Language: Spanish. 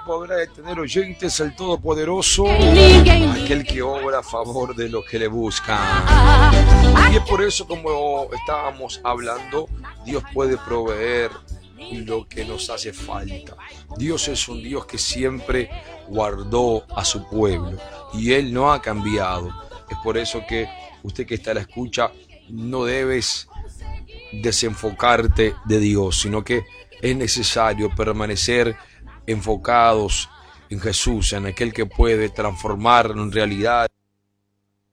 podrá detener oyentes el Todopoderoso, aquel que obra a favor de los que le buscan. Y es por eso, como estábamos hablando, Dios puede proveer lo que nos hace falta. Dios es un Dios que siempre guardó a su pueblo y Él no ha cambiado. Es por eso que usted que está a la escucha, no debes desenfocarte de Dios, sino que es necesario permanecer enfocados en Jesús, en aquel que puede transformar en realidad